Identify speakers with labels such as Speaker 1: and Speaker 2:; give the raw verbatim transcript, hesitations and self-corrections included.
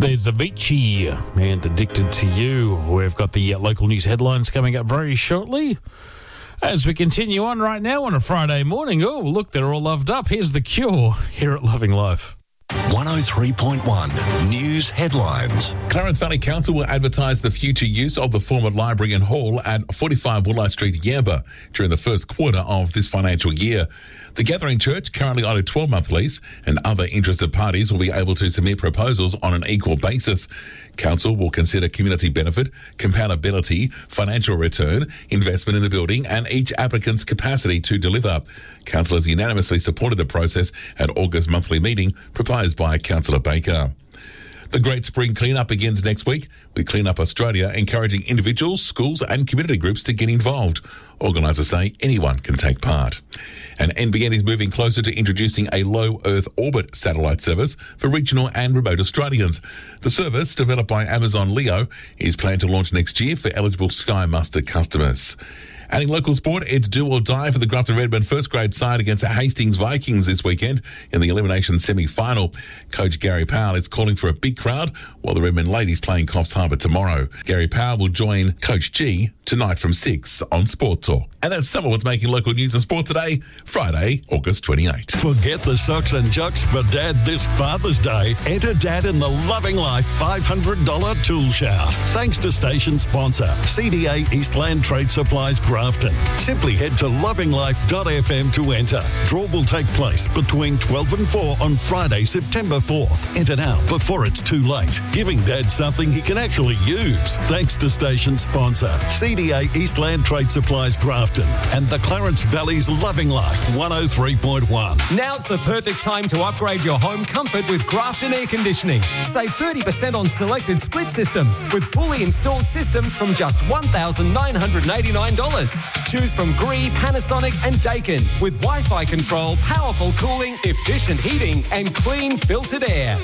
Speaker 1: There's Avicii and Addicted to You. We've got the uh, local news headlines coming up very shortly. As we continue on right now on a Friday morning, oh, look, they're all loved up. Here's The Cure here at Loving Life.
Speaker 2: one oh three point one News Headlines.
Speaker 3: Clarence Valley Council will advertise the future use of the former library and hall at forty-five Woolite Street, Yamba, during the first quarter of this financial year. The Gathering Church, currently on a twelve-month lease, and other interested parties will be able to submit proposals on an equal basis. Council will consider community benefit, compatibility, financial return, investment in the building, and each applicant's capacity to deliver. Councillors unanimously supported the process at August monthly meeting proposed by Councillor Baker. The Great Spring Cleanup begins next week, with Clean Up Australia encouraging individuals, schools and community groups to get involved. Organisers say anyone can take part. And N B N is moving closer to introducing a low Earth orbit satellite service for regional and remote Australians. The service, developed by Amazon Leo, is planned to launch next year for eligible Sky Muster customers. And in local sport, it's do or die for the Grafton Redmond first grade side against the Hastings Vikings this weekend in the elimination semi-final. Coach Gary Powell is calling for a big crowd while the Redmond ladies playing Coffs Harbour tomorrow. Gary Powell will join Coach G tonight from six on Sport Talk. And that's some of what's making local news and sport today, Friday, August twenty-eighth.
Speaker 4: Forget the socks and jocks for Dad this Father's Day. Enter Dad in the Loving Life five hundred dollars tool shout. Thanks to station sponsor, C D A Eastland Trade Supplies Grafton. Simply head to loving life dot f m to enter. Draw will take place between twelve and four on Friday, September fourth. Enter now before it's too late. Giving Dad something he can actually use. Thanks to station sponsor, C D A Eastland Trade Supplies Grafton and the Clarence Valley's Loving Life one oh three point one.
Speaker 5: Now's the perfect time to upgrade your home comfort with Grafton Air Conditioning. Save thirty percent on selected split systems with fully installed systems from just one thousand nine hundred eighty-nine dollars. Choose from Gree, Panasonic and Daikin with Wi-Fi control, powerful cooling, efficient heating and clean filtered air.